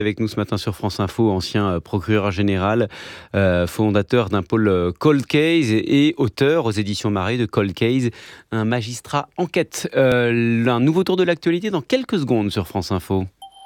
Avec nous ce matin sur France Info, ancien procureur général, fondateur d'un pôle Cold Case et auteur aux éditions Marais de Cold Case, un magistrat enquête. Un nouveau tour de l'actualité dans quelques secondes sur France Info.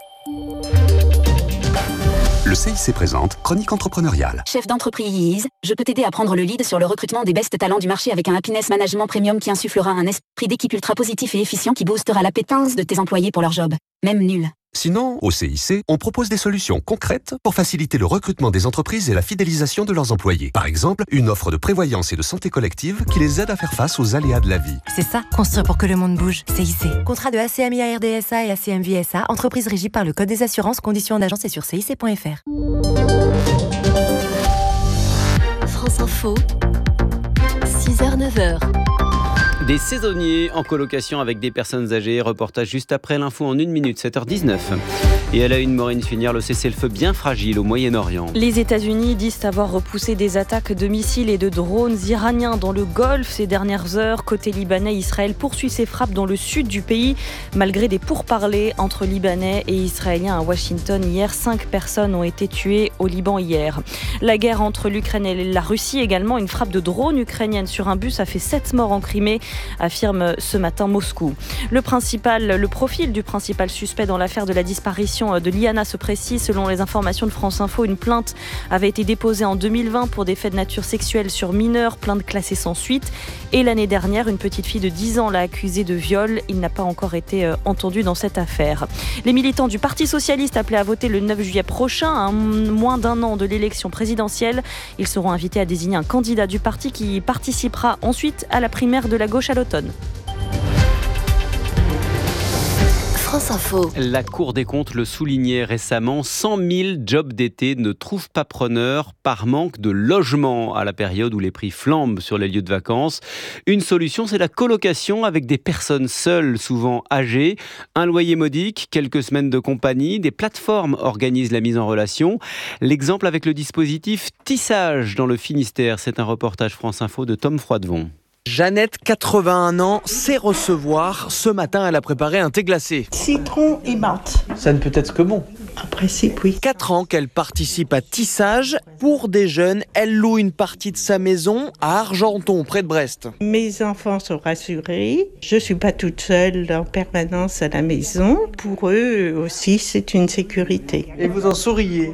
Le CIC présente Chronique entrepreneuriale. Chef d'entreprise, je peux t'aider à prendre le lead sur le recrutement des best talents du marché avec un Happiness Management Premium qui insufflera un esprit d'équipe ultra positif et efficient qui boostera l'appétence de tes employés pour leur job, même nul. Sinon, au CIC, on propose des solutions concrètes pour faciliter le recrutement des entreprises et la fidélisation de leurs employés. Par exemple, une offre de prévoyance et de santé collective qui les aide à faire face aux aléas de la vie. C'est ça, construire pour que le monde bouge. CIC. Contrat de ACMI-ARDSA et ACMVSA, entreprise régie par le Code des assurances, conditions d'agence et sur cic.fr. France Info, 6h-9h. Des saisonniers en colocation avec des personnes âgées. Reportage juste après l'info en 1 minute, 7h19. Et à la une, Maureen Funière, le cessez-le-feu bien fragile au Moyen-Orient. Les États-Unis disent avoir repoussé des attaques de missiles et de drones iraniens dans le Golfe ces dernières heures. Côté libanais, Israël poursuit ses frappes dans le sud du pays, malgré des pourparlers entre Libanais et Israéliens à Washington. Hier, 5 personnes ont été tuées au Liban hier. La guerre entre l'Ukraine et la Russie également. Une frappe de drone ukrainienne sur un bus a fait 7 morts en Crimée, affirme ce matin Moscou. Le profil du principal suspect dans l'affaire de la disparition de Liana se précise. Selon les informations de France Info, une plainte avait été déposée en 2020 pour des faits de nature sexuelle sur mineurs, plainte classée sans suite. Et l'année dernière, une petite fille de 10 ans l'a accusé de viol. Il n'a pas encore été entendu dans cette affaire. Les militants du Parti Socialiste appelés à voter le 9 juillet prochain, à moins d'un an de l'élection présidentielle. Ils seront invités à désigner un candidat du parti qui participera ensuite à la primaire de la gauche à l'automne. France Info. La Cour des comptes le soulignait récemment, 100 000 jobs d'été ne trouvent pas preneur par manque de logement à la période où les prix flambent sur les lieux de vacances. Une solution, c'est la colocation avec des personnes seules, souvent âgées. Un loyer modique, quelques semaines de compagnie, des plateformes organisent la mise en relation. L'exemple avec le dispositif Tissage dans le Finistère, c'est un reportage France Info de Tom Froidevon. Jeannette, 81 ans, sait recevoir. Ce matin, elle a préparé un thé glacé. Citron et menthe. Ça ne peut être que bon. En principe, oui. 4 ans qu'elle participe à Tissage. Pour des jeunes, elle loue une partie de sa maison à Argenton, près de Brest. Mes enfants sont rassurés. Je ne suis pas toute seule en permanence à la maison. Pour eux aussi, c'est une sécurité. Et vous en souriez?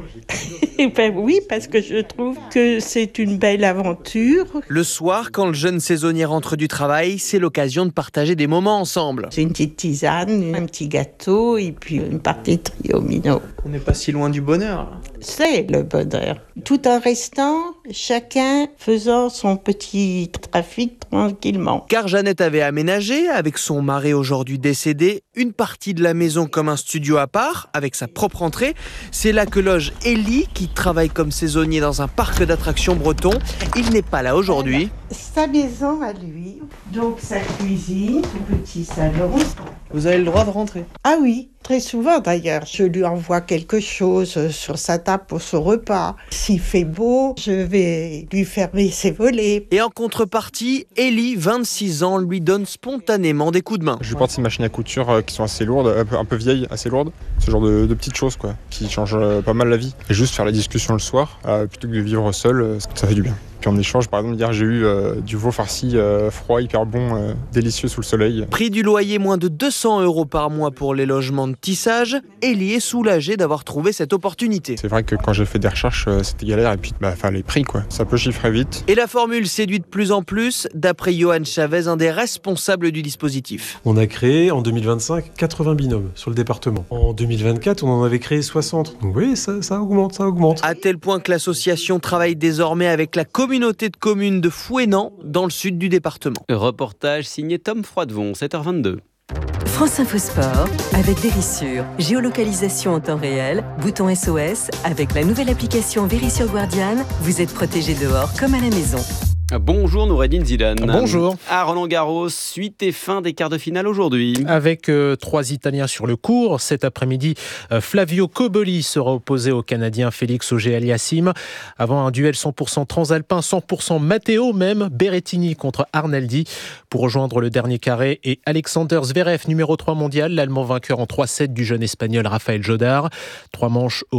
Ben oui, parce que je trouve que c'est une belle aventure. Le soir, quand le jeune saisonnier rentre du travail, c'est l'occasion de partager des moments ensemble. C'est une petite tisane, un petit gâteau et puis une partie de triomino. On n'est pas si loin du bonheur. C'est le bonheur. Tout en restant, chacun faisant son petit trafic tranquillement. Car Jeannette avait aménagé, avec son mari aujourd'hui décédé, une partie de la maison comme un studio à part, avec sa propre entrée. C'est là que loge Élie, qui travaille comme saisonnier dans un parc d'attractions breton. Il n'est pas là aujourd'hui. Sa maison à lui, donc sa cuisine, son petit salon. Vous avez le droit de rentrer. Ah oui, très souvent d'ailleurs. Je lui envoie quelque chose sur sa table pour son repas. S'il fait beau, je vais lui fermer ses volets. Et en contrepartie, Élie, 26 ans, lui donne spontanément des coups de main. Je lui porte ces machines à couture qui sont assez lourdes, un peu vieilles, assez lourdes. Ce genre de petites choses quoi, qui changent pas mal la vie. Et juste faire la discussion le soir, plutôt que de vivre seul, ça fait du bien. Puis en échange, par exemple, hier j'ai eu du veau farci froid, hyper bon, délicieux sous le soleil. Prix du loyer, moins de 200 € par mois pour les logements de Tissage. Élie est soulagé d'avoir trouvé cette opportunité. C'est vrai que quand j'ai fait des recherches, c'était galère. Et puis les prix, quoi. Ça peut chiffrer vite. Et la formule séduit de plus en plus, d'après Johan Chavez, un des responsables du dispositif. On a créé en 2025 80 binômes sur le département. En 2024, on en avait créé 60. Donc oui, ça augmente. À tel point que l'association travaille désormais avec la communauté de communes de Fouesnant, dans le sud du département. Reportage signé Tom Froidevon, 7h22. France Info Sport avec Vérissure. Géolocalisation en temps réel, bouton SOS. Avec la nouvelle application Vérissure Guardian, vous êtes protégé dehors comme à la maison. Bonjour Noureddine Zidane. Bonjour. À Roland-Garros, suite et fin des quarts de finale aujourd'hui. Avec 3 Italiens sur le court, cet après-midi, Flavio Cobolli sera opposé au Canadien Félix Auger-Aliassime. Avant un duel 100% transalpin, 100% Matteo même, Berrettini contre Arnaldi. Pour rejoindre le dernier carré et Alexander Zverev, numéro 3 mondial, l'Allemand vainqueur en 3-7 du jeune Espagnol Raphaël Jodar. 3 manches au